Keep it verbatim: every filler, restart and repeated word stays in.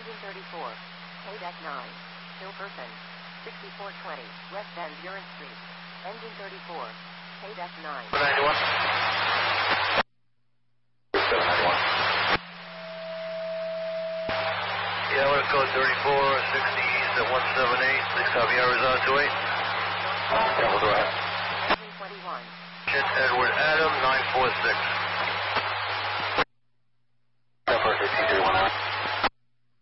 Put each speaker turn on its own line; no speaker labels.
Engine thirty-four. K nine. Hilperson. sixty-four twenty. West End Buren Street. Engine thirty-four. K nine.
seven ninety-one. seven ninety-one. Yeah, I want to code thirty-four, sixty east at one seven eight. Please copy Arizona two eight. Yeah, we'll go ahead.